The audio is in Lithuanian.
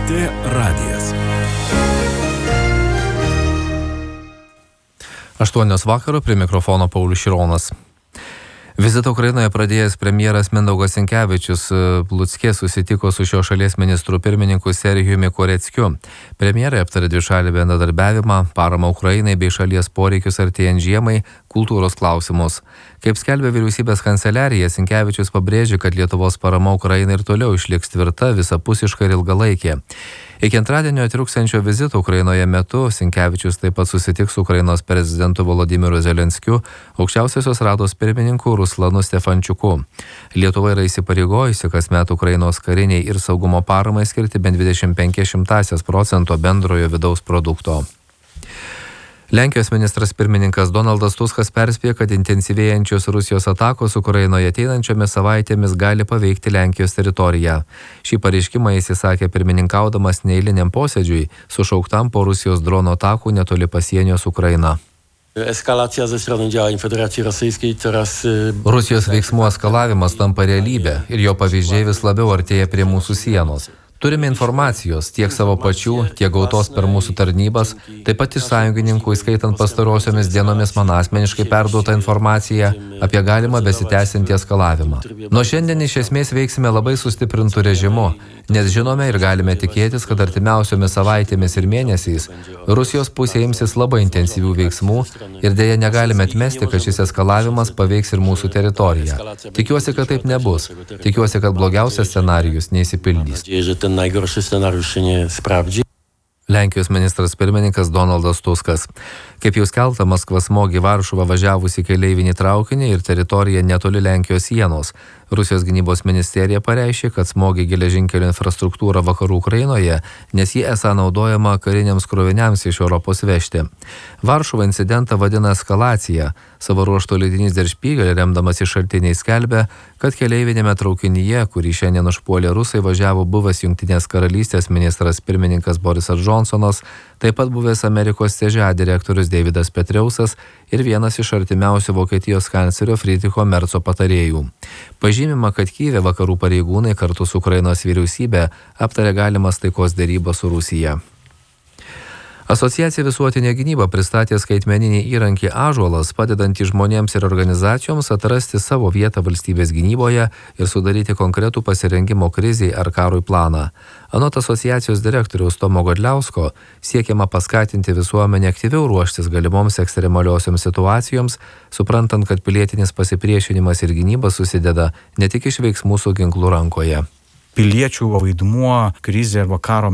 LRT radijas. 8 vakaro, prie mikrofono Paulius Šironas. Vizitą Ukrainoje pradėjęs premjeras Mindaugas Sinkevičius Luckė susitiko su šios šalies ministru pirmininku Serhijumi Koreckiu. Premjerai aptarė dvišalį bendradarbiavimą, paramą Ukrainai bei šalies poreikius artėjant žiemai, kultūros klausimus. Kaip skelbė vyriausybės kanceliarija, Sinkevičius pabrėžė, kad Lietuvos parama Ukrainai ir toliau išliks tvirta, visapusiška ir ilgalaikė. Iki antradienio truksiančio vizito Ukrainoje metu Sinkevičius taip pat susitiks su Ukrainos prezidentu Volodymyru Zelenskiu, aukščiausiosios rados pirmininku Ruslanu Stefančiuku. Lietuva yra įsipareigojusi kasmet Ukrainos kariniai ir saugumo paramai skirti bent 25% bendrojo vidaus produkto. Lenkijos ministras pirmininkas Donaldas Tuskas perspėja, kad intensyvėjančios Rusijos atakos Ukrainoje ateinančiomis savaitėmis gali paveikti Lenkijos teritoriją. Šį pareiškimą jis įsakė pirmininkaudamas neeiliniam posėdžiui, sušauktam po Rusijos drono atakų netoli pasienio su Ukraina. Rusijos veiksmų eskalavimas tampa realybė ir jo pavyzdžiai vis labiau artėja prie mūsų sienos. Turime informacijos tiek savo pačių, tiek gautos per mūsų tarnybas, taip pat iš sąjungininkų, įskaitant pastarosiomis dienomis man asmeniškai perduotą informaciją apie galimą besitęsiantį eskalavimą. Nuo šiandien iš esmės veiksime labai sustiprintų režimu, nes žinome ir galime tikėtis, kad artimiausiomis savaitėmis ir mėnesiais Rusijos pusė imsis labai intensyvių veiksmų ir dėja negalime atmesti, kad šis eskalavimas paveiks ir mūsų teritoriją. Tikiuosi, kad taip nebus. Tikiuosi, kad blogiausias scenarijus neišsipildys. Najgorszy scenariusz się nie sprawdzi. Lenkijos ministras pirmininkas Donaldas Tuskas. Kaip jau skelbta, Maskva smogė Varšuvą važiavusi keleivinį traukinį ir teritoriją netoli Lenkijos sienos. Rusijos gynybos ministerija pareiškė, kad smogė geležinkelio infrastruktūrą vakarų Ukrainoje, nes ji esą naudojama kariniams kroviniams iš Europos vežti. Varšuva incidentą vadina eskalacija. Savo ruožtu leidinys Der Spiegel, remdamas iš šaltiniais, skelbia, kad keleivinėme traukinyje, kurį šiandien užpuolė rusai, važiavo buvęs Jungtinės karalystės ministras pirmininkas Borisas Džonsonas, taip pat buvęs Amerikos CŽA direktorius Davidas Petriausas ir vienas iš artimiausių Vokietijos kanclerio Friedricho Merco patarėjų. Pažymima, kad Kyjive vakarų pareigūnai kartu su Ukrainos vyriausybė aptarė galimas taikos derybas su Rusija. Asociacija Visuotinė gynyba pristatė skaitmeninį įrankį Ąžuolas, padedantį žmonėms ir organizacijoms atrasti savo vietą valstybės gynyboje ir sudaryti konkretų pasirengimo krizei ar karui planą. Anot asociacijos direktoriaus Tomo Godliausko, siekiama paskatinti visuomenę aktyviau ruoštis galimoms ekstremaliosioms situacijoms, suprantant, kad pilietinis pasipriešinimas ir gynyba susideda ne tik iš veiksmų su ginklu rankoje. Piliečių vaidmuo krizė arba karo